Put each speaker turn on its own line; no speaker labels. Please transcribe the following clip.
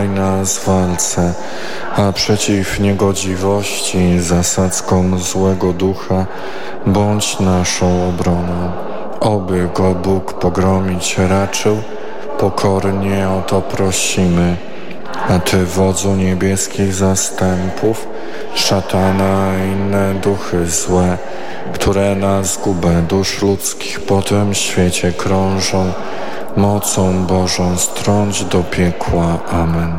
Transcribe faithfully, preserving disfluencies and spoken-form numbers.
nas w walce, a przeciw niegodziwości, zasadzkom złego ducha, bądź naszą obroną. Oby go Bóg pogromić raczył, pokornie o to prosimy. A Ty, wodzu niebieskich zastępów, szatana i inne duchy złe, które na zgubę dusz ludzkich po tym świecie krążą, mocą Bożą strąć do piekła. Amen.